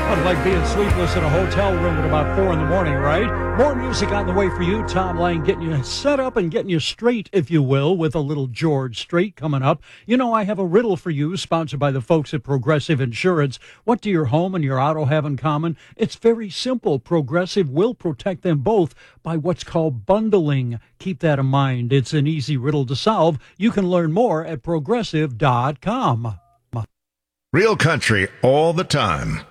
Like being sleepless in a hotel room at about 4 in the morning, right? More music on the way for you. Tom Lang getting you set up and getting you straight, if you will, with a little George Strait coming up. You know, I have a riddle for you, sponsored by the folks at Progressive Insurance. What do your home and your auto have in common? It's very simple. Progressive will protect them both by what's called bundling. Keep that in mind. It's an easy riddle to solve. You can learn more at Progressive.com. Real country all the time.